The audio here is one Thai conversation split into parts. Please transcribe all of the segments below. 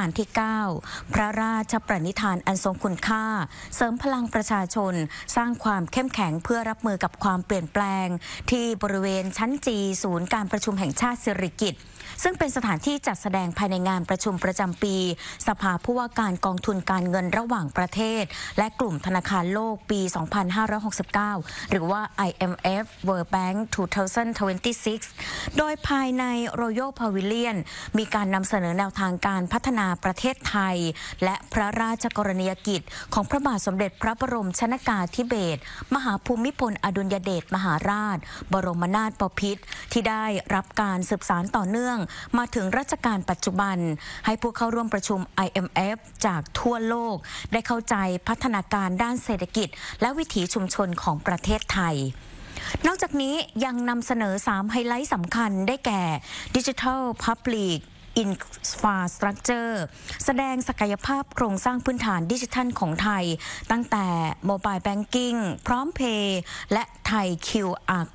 การที่ 9 พระราชประนิธานอันทรงคุณค่าเสริมพลังประชาชนสร้างความเข้มแข็งเพื่อรับมือกับความเปลี่ยนแปลงที่บริเวณชั้นจีศูนย์การประชุมแห่งชาติสิริกิติ์ซึ่งเป็นสถานที่จัดแสดงภายในงานประชุมประจำปีสภาผู้ว่าการกองทุนการเงินระหว่างประเทศและกลุ่มธนาคารโลกปี 2569 หรือว่า IMF World Bank 2026 โดยภายใน Royal Pavilion มีการนำเสนอแนวทางการพัฒนาประเทศไทยและพระราชกรณียกิจของพระบาทสมเด็จพระบรมชนกาธิเบศรมหาภูมิพลอดุลยเดชมหาราชบรมนาถบพิตรที่ได้รับการสืบสานต่อเนื่องมาถึงรัชกาลปัจจุบันให้ผู้เข้าร่วมประชุม IMF จากทั่วโลกได้เข้าใจพัฒนาการด้านเศรษฐกิจและวิถีชุมชนของประเทศไทยนอกจากนี้ยังนำเสนอ3ไฮไลท์สำคัญได้แก่ Digital Public Infrastructure แสดงศักยภาพโครงสร้างพื้นฐานดิจิทัลของไทยตั้งแต่ Mobile Banking พร้อมเพย์และไทย QR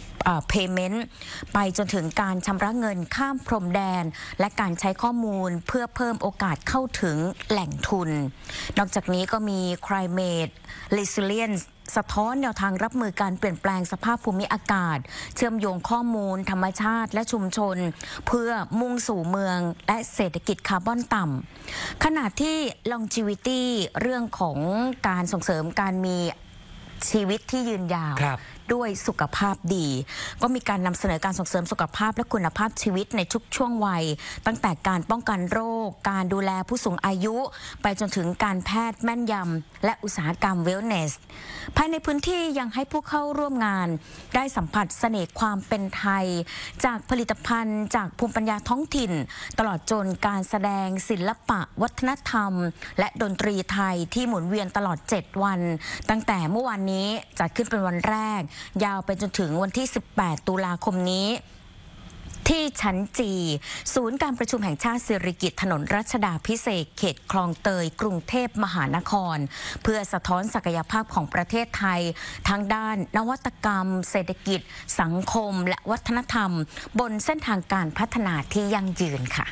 Payment ไปจนถึงการชำระเงินข้ามพรมแดนและการใช้ข้อมูลเพื่อเพิ่มโอกาสเข้าถึงแหล่งทุนนอกจากนี้ก็มี Climate Resilience สะท้อนแนวทางรับมือการเปลี่ยนแปลงสภาพภูมิอากาศเชื่อมโยงข้อมูลธรรมชาติและชุมชนเพื่อมุ่งสู่เมืองและเศรษฐกิจคาร์บอนต่ำขณะที่ longevity เรื่องของการส่งเสริมการมีชีวิตที่ยืนยาวด้วยสุขภาพดีก็มีการนำเสนอการส่งเสริมสุขภาพและคุณภาพชีวิตในทุกช่วงวัยตั้งแต่การป้องกันโรคการดูแลผู้สูงอายุไปจนถึงการแพทย์แม่นยำและอุตสาหกรรมเวลเนสภายในพื้นที่ยังให้ผู้เข้าร่วมงานได้สัมผัสเสน่ห์ความเป็นไทยจากผลิตภัณฑ์จากภูมิปัญญาท้องถิ่นตลอดจนการแสดงศิลปะวัฒนธรรมและดนตรีไทยที่หมุนเวียนตลอด7วันตั้งแต่เมื่อวานนี้จัดขึ้นเป็นวันแรกยาวไปจนถึงวันที่ 18 ตุลาคมนี้ที่ชั้นจีศูนย์การประชุมแห่งชาติสิริกิติ์ถนนรัชดาภิเษกเขตคลองเตยกรุงเทพมหานครเพื่อสะท้อนศักยภาพของประเทศไทยทั้งด้านนวัตกรรมเศรษฐกิจสังคมและวัฒนธรรมบนเส้นทางการพัฒนาที่ยั่งยืนค่ะ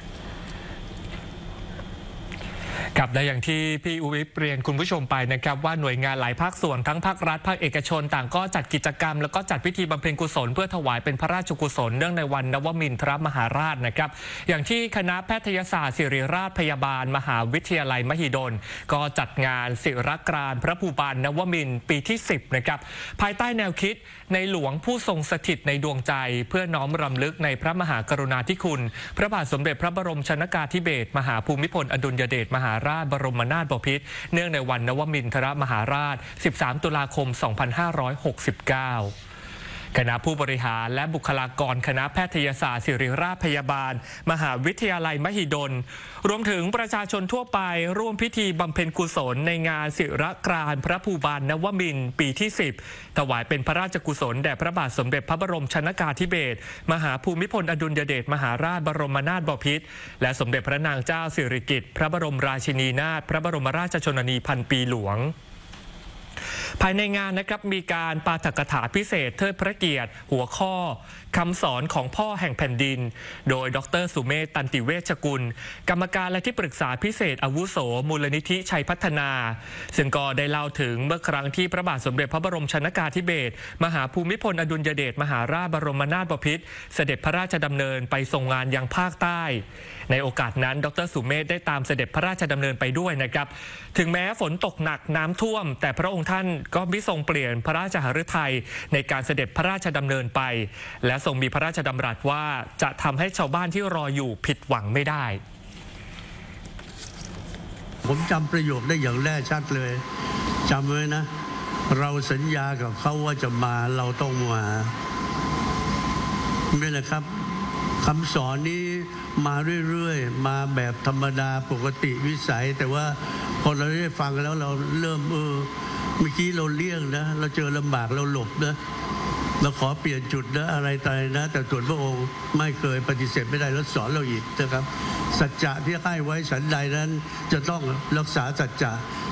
กับและอย่างที่พี่อุวิปเรียนคุณผู้ชมไปนะครับว่าหน่วยงานหลายภาคส่วนทั้งภาครัฐภาคเอกชนต่างก็จัดกิจกรรมแล้วก็จัดพิธีบำเพ็ญกุศลเพื่อถวายเป็นพระราชกุศลเนื่องในวันนวมินทรมหาราชนะครับอย่างที่คณะแพทยศาสตร์ศิริราชพยาบาลมหาวิทยาลัยมหิดลก็จัดงานศิรกรานต์พระภูบาลนวมินทร์ปีที่10นะครับภายใต้แนวคิดในหลวงผู้ทรงสถิตในดวงใจเพื่อน้อมรำลึกในพระมหากรุณาธิคุณพระบาทสมเด็จพระบรมชนกาธิเบศรมหาภูมิพลอดุลยเดชมหาราชบรมนาถบพิตรเนื่องในวันนวมินทรมหาราช 13 ตุลาคม 2569 คณะผู้บริหารและบุคลากรคณะแพทยศาสตร์ศิริราชพยาบาลมหาวิทยาลัยมหิดลรวมถึงประชาชนทั่วไปร่วมพิธีบำเพ็ญกุศลในงานศิรกรานต์พระภูบาลนวมินทร์ปีที่10ถวายเป็นพระราชกุศลแด่พระบาทสมเด็จพระบรมชนกาธิเบศรมหาภูมิพลอดุลยเดชมหาราชบรมนาถบพิตรและสมเด็จพระนางเจ้าสิริกิติ์พระบรมราชินีนาถพระบรมราชชนนีพันปีหลวงภายในงานนะครับมีการปาฐกถาพิเศษเทิดพระเกียรติหัวข้อคำสอนของพ่อแห่งแผ่นดินโดยดร.สุเมธ ตันติเวชกุลกรรมการและที่ปรึกษาพิเศษอาวุโสมูลนิธิชัยพัฒนาซึ่งก็ได้เล่าถึงเมื่อครั้งที่พระบาทสมเด็จพระบรมชนกาธิเบศรมหาภูมิพลอดุลยเดชมหาราชบรมนาถบพิตรเสด็จพระราชดำเนินไปทรงงานยังภาคใต้ในโอกาสนั้นดร.สุเมธได้ตามเสด็จพระราชดำเนินไปด้วยนะครับถึงแม้ฝนตกหนักน้ำท่วมแต่พระองค์ท่านก็มิทรงเปลี่ยนพระราชหฤทัยในการเสด็จพระราชดำเนินไปและทรงมีพระราชดำรัสว่าจะทำให้ชาวบ้านที่รออยู่ผิดหวังไม่ได้ผมจำประโยคได้อย่างแน่ชัดเลยจำไว้นะเราสัญญากับเขาว่าจะมาเราต้องมาไม่แหละครับคำสอนนี้มาเรื่อยๆมาแบบธรรมดาปกติวิสัยแต่ว่าพอเราได้ฟังแล้วเราเริ่มเมื่อกี้เราเลี่ยงนะเราเจอลำบากเราหลบนะเราขอเปลี่ยนจุดนะอะไรตายนะแต่ส่วนพระองค์ไม่เคยปฏิเสธไม่ได้แล้วสอนเราอีกนะครับสัจจะที่ให้ไว้ฉันใดนั้นจะต้องรักษาสัจจะ